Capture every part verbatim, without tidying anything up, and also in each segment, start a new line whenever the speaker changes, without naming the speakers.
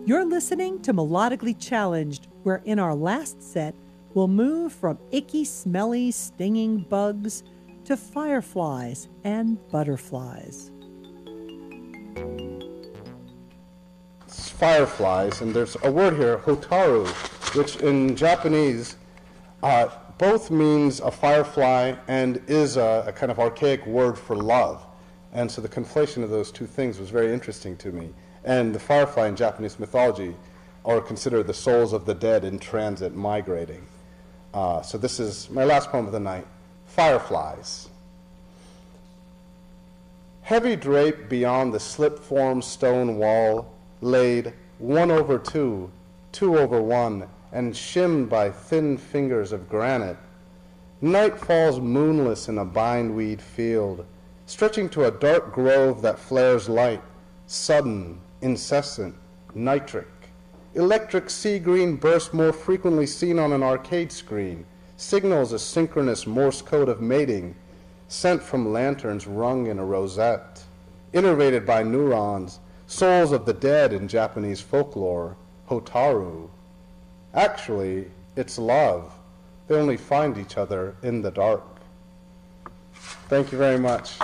You're listening to Melodically Challenged, where in our last set, we'll move from icky, smelly, stinging bugs to fireflies and butterflies.
It's fireflies, and there's a word here, hotaru, which in Japanese uh, both means a firefly and is a, a kind of archaic word for love. And so the conflation of those two things was very interesting to me. And the firefly in Japanese mythology are considered the souls of the dead in transit migrating. Uh, so this is my last poem of the night, Fireflies. Heavy drape beyond the slip-formed stone wall, laid one over two, two over one, and shimmed by thin fingers of granite. Night falls moonless in a bindweed field, stretching to a dark grove that flares light, sudden, incessant, nitric. Electric sea green burst more frequently seen on an arcade screen, signals a synchronous Morse code of mating, sent from lanterns rung in a rosette, innervated by neurons, souls of the dead in Japanese folklore, hotaru. Actually, it's love. They only find each other in the dark. Thank you very much.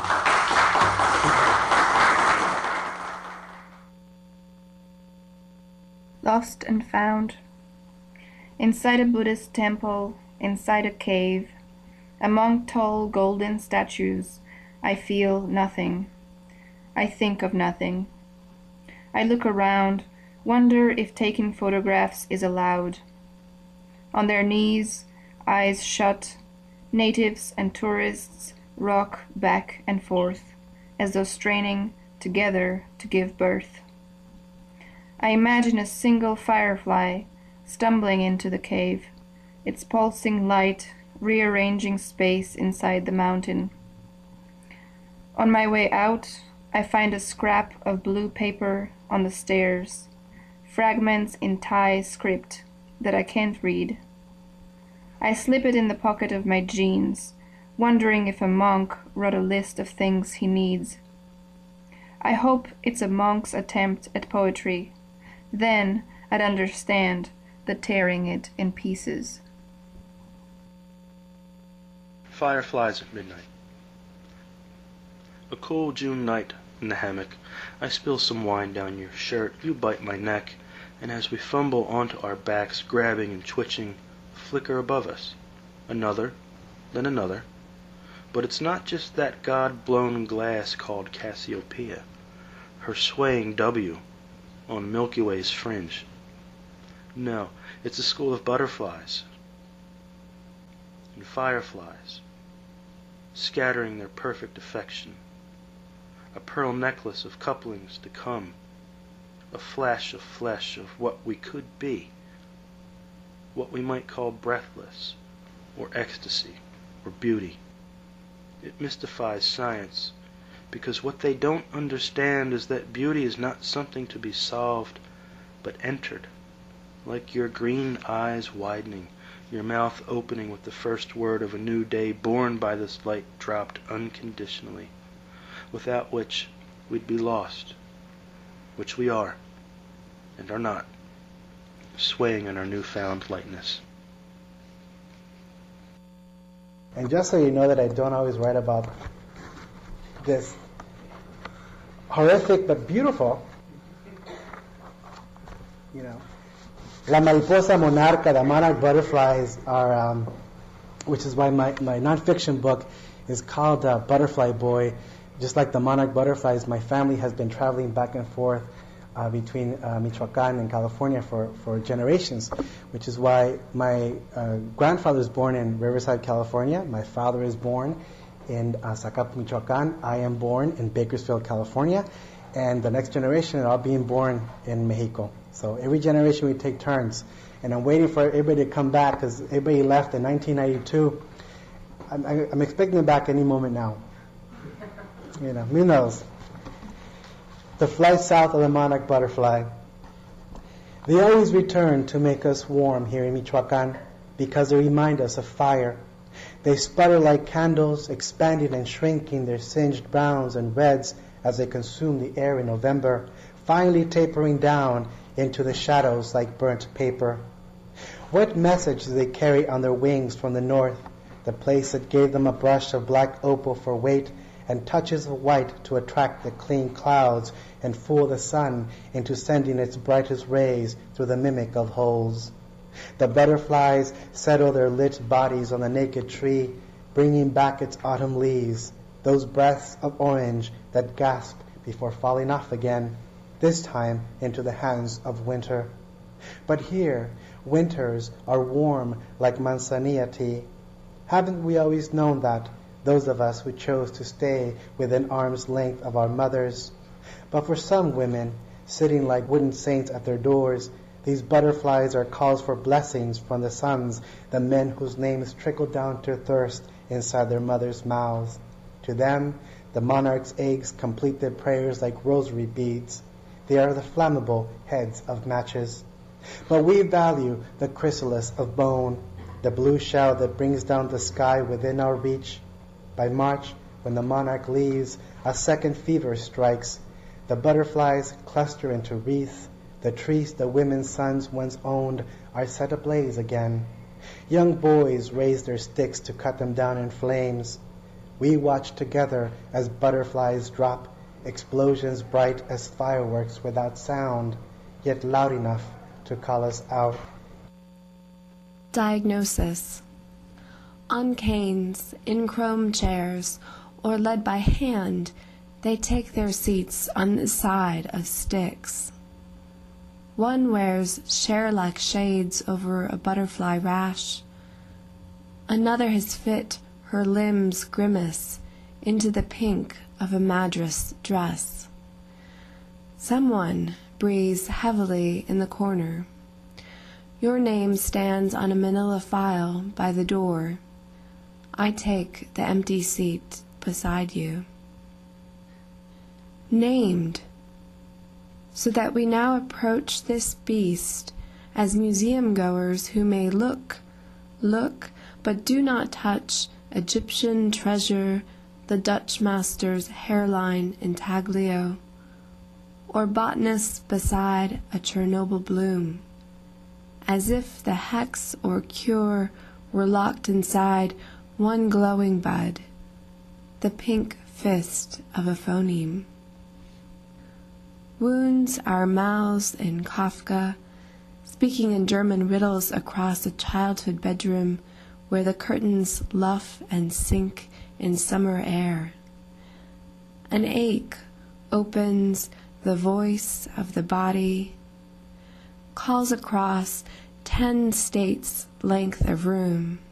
Lost and found. Inside a Buddhist temple, inside a cave, among tall golden statues, I feel nothing. I think of nothing. I look around, wonder if taking photographs is allowed. On their knees, eyes shut, natives and tourists rock back and forth, as though straining together to give birth. I imagine a single firefly stumbling into the cave, its pulsing light rearranging space inside the mountain. On my way out, I find a scrap of blue paper on the stairs, fragments in Thai script that I can't read. I slip it in the pocket of my jeans, wondering if a monk wrote a list of things he needs. I hope it's a monk's attempt at poetry. Then I'd understand the tearing it in pieces.
Fireflies at midnight. A cool June night in the hammock, I spill some wine down your shirt, you bite my neck, and as we fumble onto our backs, grabbing and twitching, flicker above us. Another, then another. But it's not just that god-blown glass called Cassiopeia, her swaying W on Milky Way's fringe. No, it's a school of butterflies and fireflies, scattering their perfect affection. A pearl necklace of couplings to come, a flash of flesh of what we could be, what we might call breathless, or ecstasy, or beauty. It mystifies science, because what they don't understand is that beauty is not something to be solved, but entered, like your green eyes widening, your mouth opening with the first word of a new day born by this light dropped unconditionally, without which we'd be lost, which we are, and are not, swaying in our newfound lightness.
And just so you know that I don't always write about this horrific but beautiful, you know, La Mariposa Monarca, the monarch butterflies are, um, which is why my, my nonfiction book is called uh, Butterfly Boy. Just like the monarch butterflies, my family has been traveling back and forth uh, between uh, Michoacan and California for, for generations, which is why my uh, grandfather is born in Riverside, California. My father is born in uh, Zacapu, Michoacan. I am born in Bakersfield, California. And the next generation are all being born in Mexico. So every generation we take turns. And I'm waiting for everybody to come back because everybody left in nineteen ninety-two. I'm, I'm expecting them back any moment now. You know, who knows? The flight south of the monarch butterfly. They always return to make us warm here in Michoacan because they remind us of fire. They sputter like candles, expanding and shrinking their singed browns and reds as they consume the air in November, finally tapering down into the shadows like burnt paper. What message do they carry on their wings from the north, the place that gave them a brush of black opal for weight and touches of white to attract the clean clouds and fool the sun into sending its brightest rays through the mimic of holes? The butterflies settle their lit bodies on the naked tree, bringing back its autumn leaves, those breaths of orange that gasp before falling off again, this time into the hands of winter. But here, winters are warm like manzanilla tea. Haven't we always known that, those of us who chose to stay within arm's length of our mothers? But for some women, sitting like wooden saints at their doors, these butterflies are calls for blessings from the sons, the men whose names trickle down to thirst inside their mothers' mouths. To them, the monarch's eggs complete their prayers like rosary beads. They are the flammable heads of matches. But we value the chrysalis of bone, the blue shell that brings down the sky within our reach. By March, when the monarch leaves, a second fever strikes. The butterflies cluster into wreaths. The trees the women's sons once owned are set ablaze again. Young boys raise their sticks to cut them down in flames. We watch together as butterflies drop, explosions bright as fireworks without sound, yet loud enough to call us out.
Diagnosis. On canes, in chrome chairs, or led by hand, they take their seats on the side of sticks. One wears share-like shades over a butterfly rash. Another has fit her limbs grimace into the pink of a madras dress. Someone breathes heavily in the corner. Your name stands on a manila file by the door. I take the empty seat beside you. Named, so that we now approach this beast as museum-goers who may look, look, but do not touch Egyptian treasure, the Dutch master's hairline intaglio, or botanists beside a Chernobyl bloom, as if the hex or cure were locked inside one glowing bud, the pink fist of a phoneme. Wounds our mouths in Kafka, speaking in German riddles across a childhood bedroom where the curtains luff and sink in summer air. An ache opens the voice of the body, calls across ten states' length of room.